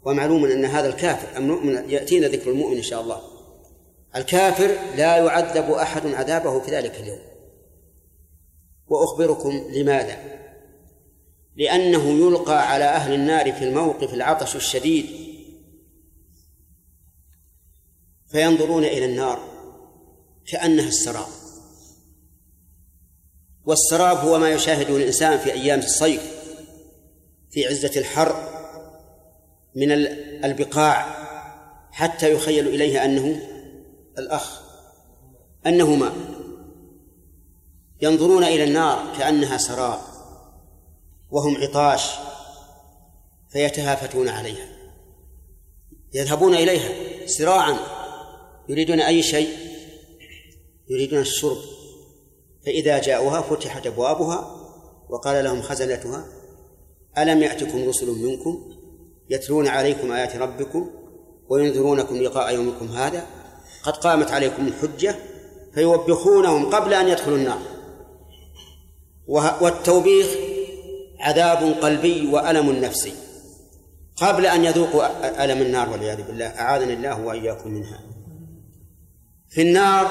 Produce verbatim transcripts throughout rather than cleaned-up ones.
ومعلوم أن هذا الكافر المؤمن يأتينا ذكر المؤمن إن شاء الله. الكافر لا يعذب أحد عذابه في ذلك اليوم. وأخبركم لماذا؟ لأنه يلقى على أهل النار في الموقف العطش الشديد فينظرون إلى النار كأنها السراب، والسراب هو ما يشاهده الإنسان في أيام الصيف في عزة الحر من البقاع حتى يخيل إليه أنه الأخ أنه ماء. ينظرون إلى النار كأنها سراب وهم عطاش فيتهافتون عليها، يذهبون إليها سراعا يريدون أي شيء، يريدون الشرب. فإذا جاءوها فتحت أبوابها وقال لهم خزنتها ألم يأتكم رسل منكم يتلون عليكم آيات ربكم وينذرونكم لقاء يومكم هذا قد قامت عليكم الحجة، فيوبخونهم قبل أن يدخلوا النار. والتوبيخ عذاب قلبي وألم نفسي قبل أن يذوقوا ألم النار والعياذ بالله، أعاذنا الله وإياكم منها. في النار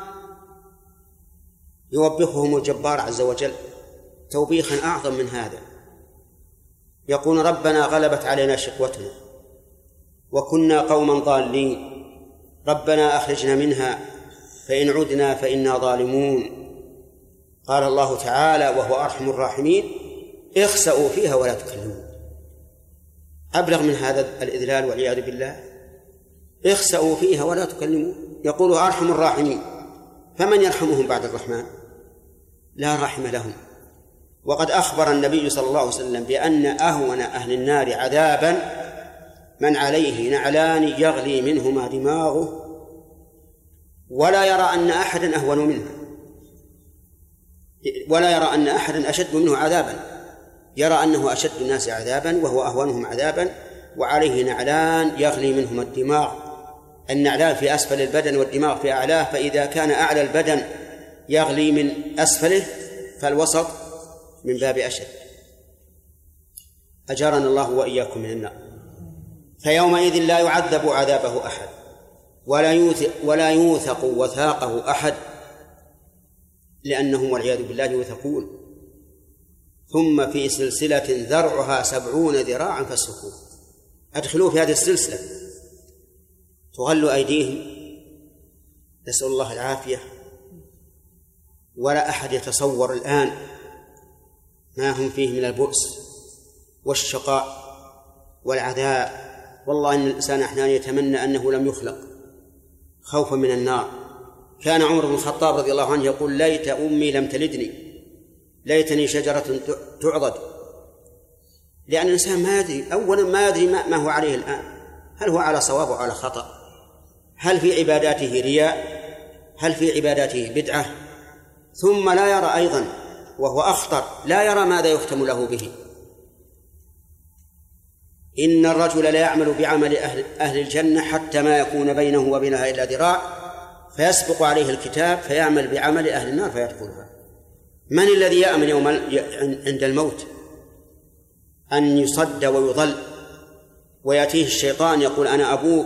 يوبخهم الجبار عز وجل توبيخا أعظم من هذا، يقول ربنا غلبت علينا شقوتنا وكنا قوما ضالين ربنا أخرجنا منها فإن عدنا فإنا ظالمون. قال الله تعالى وهو أرحم الراحمين اخسأوا فيها ولا تكلمون. أبلغ من هذا الإذلال والعياذ بالله، اخسأوا فيها ولا تكلمون. يقول أرحم الراحمين، فمن يرحمهم بعد الرحمن؟ لا رحم لهم. وقد أخبر النبي صلى الله عليه وسلم بأن أهون أهل النار عذابا من عليه نعلان يغلي منهما دماغه ولا يرى أن أحدا أهون منه، ولا يرى أن أحدا أشد منه عذابا، يرى أنه أشد الناس عذابا وهو أهونهم عذابا وعليه نعلان يغلي منهما الدماغ. النعلان في أسفل البدن والدماغ في أعلاه، فإذا كان أعلى البدن يغلي من أسفله فالوسط من باب أشد. أجارنا الله وإياكم من النار. فيومئذ لا يعذب عذابه أحد ولا يوثق, ولا يوثق وثاقه أحد، لأنهم والعياذ بالله يوثقون. ثم في سلسلة ذرعها سبعون ذراعا فاسلكوه. أدخلوا في هذه السلسلة تغل أيديهم، نسأل الله العافية. ولا أحد يتصور الآن ما هم فيه من البؤس والشقاء والعذاب. والله إن الإنسان أحيانا يتمنى أنه لم يخلق خوفا من النار. كان عمر بن الخطاب رضي الله عنه يقول ليت أمي لم تلدني، ليتني شجرة تعضد. لأن الإنسان ما يدري، أولا ما يدري ما هو عليه الآن، هل هو على صواب أو على خطأ، هل في عباداته رياء، هل في عباداته بدعة. ثم لا يرى أيضا وهو أخطر، لا يرى ماذا يختم له به. إن الرجل لا يعمل بعمل أهل, أهل الجنة حتى ما يكون بينه وبينها إلا ذراع فيسبق عليه الكتاب فيعمل بعمل أهل النار فيدخلها. من الذي يأمن يوم عند الموت أن يصد ويضل ويأتيه الشيطان يقول أنا أبوك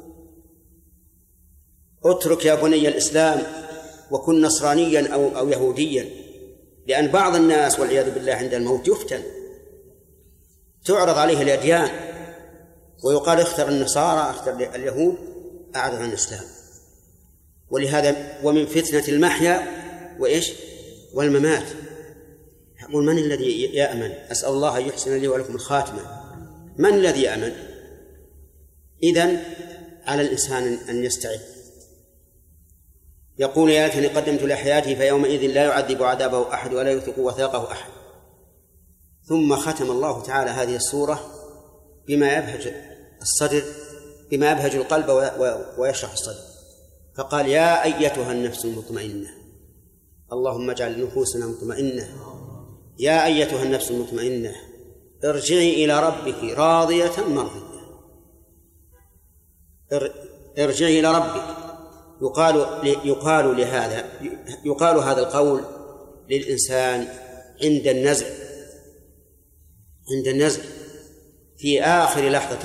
اترك يا بني الإسلام وكن نصرانيا أو, أو يهوديا؟ لأن بعض الناس والعياذ بالله عند الموت يفتن، تعرض عليه الأديان ويقال اختر النصارى اختر اليهود أعرض عن الإسلام. ولهذا ومن فتنة المحيا وإيش والممات. يقول من الذي يأمن؟ أسأل الله أن يحسن لي ولكم الخاتمة. من الذي يأمن؟ إذن على الإنسان أن يستعد. يقول يا ليتني قدمت لحياتي فيومئذ لا يعذب عذابه أحد ولا يوثق وثاقه أحد. ثم ختم الله تعالى هذه السورة بما يبهج الصدر، بما يبهج القلب ويشرح الصدر، فقال يا أيتها النفس المطمئنة، اللهم اجعل نفوسنا مطمئنة، يا أيتها النفس المطمئنة ارجعي إلى ربك راضية مرضية. ارجعي إلى ربك. يقال يقال لهذا يقال هذا القول للإنسان عند النزع عند النزع في آخر لحظة